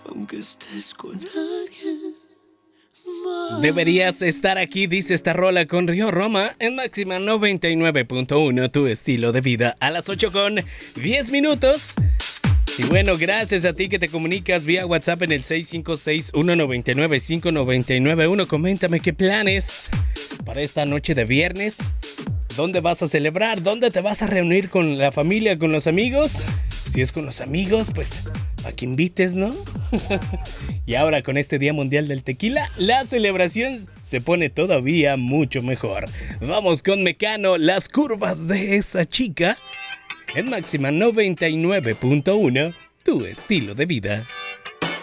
aunque estés con alguien más. Deberías estar aquí, dice esta rola con Río Roma en Máxima 99.1, tu estilo de vida. A las 8:10. Y bueno, gracias a ti que te comunicas vía WhatsApp en el 656-199-5991. Coméntame qué planes para esta noche de viernes. ¿Dónde vas a celebrar? ¿Dónde te vas a reunir con la familia, con los amigos? Si es con los amigos, pues a que invites, ¿no? Y ahora con este Día Mundial del Tequila, la celebración se pone todavía mucho mejor. Vamos con Mecano, las curvas de esa chica. En Máxima 99.1, tu estilo de vida.